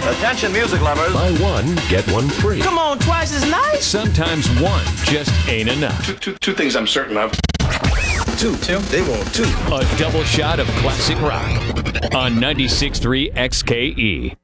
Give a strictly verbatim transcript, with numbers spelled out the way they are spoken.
Attention music lovers. Buy one, get one free. Come on, twice as nice. Sometimes one just ain't enough. Two, two, two things I'm certain of. Two. Two. They want two. A double shot of classic rock on ninety-six point three X K E.